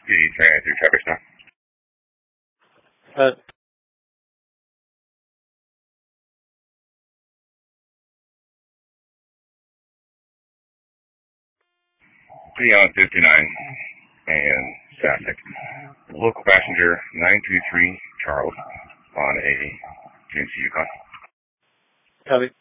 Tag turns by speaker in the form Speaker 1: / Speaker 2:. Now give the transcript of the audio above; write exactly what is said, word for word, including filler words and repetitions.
Speaker 1: The train through traffic stop.
Speaker 2: Uh,
Speaker 1: Beyond fifty-nine and traffic. Local passenger nine two three Charles on a G M C Yukon.
Speaker 2: Copy.